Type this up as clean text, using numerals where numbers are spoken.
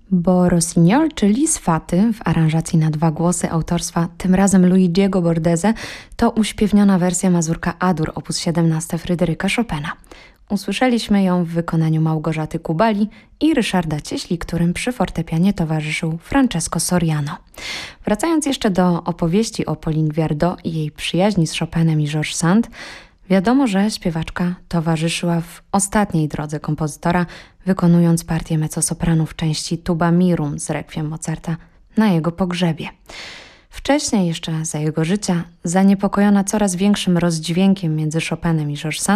Bo Rossignol, czyli Sfaty w aranżacji na dwa głosy autorstwa tym razem Luigiego Bordese, to uśpiewniona wersja mazurka A-dur op. 17 Fryderyka Chopina. Usłyszeliśmy ją w wykonaniu Małgorzaty Kubali i Ryszarda Cieśli, którym przy fortepianie towarzyszył Francesco Soriano. Wracając jeszcze do opowieści o Pauline Viardot i jej przyjaźni z Chopinem i Georges Sand, wiadomo, że śpiewaczka towarzyszyła w ostatniej drodze kompozytora, wykonując partię mezzosopranu w części Tuba Mirum z Requiem Mozarta na jego pogrzebie. Wcześniej, jeszcze za jego życia, zaniepokojona coraz większym rozdźwiękiem między Chopinem i Georges Sand,